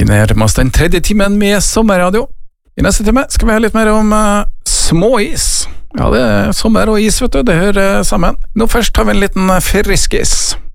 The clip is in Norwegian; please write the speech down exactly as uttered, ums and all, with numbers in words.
Vi nærmer oss den tredje timen med sommerradio. I neste time skal vi ha litt mer om uh, småis. Ja, det er sommer og is, vet du, det hører sammen. Nå først har vi en liten friskis.